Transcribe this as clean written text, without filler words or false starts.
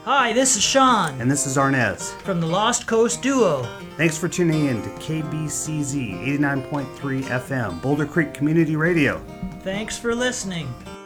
Hi, this is Sean. And this is Arnez. From the Lost Coast Duo. Thanks for tuning in to KBCZ 89.3 FM, Boulder Creek Community Radio. Thanks for listening.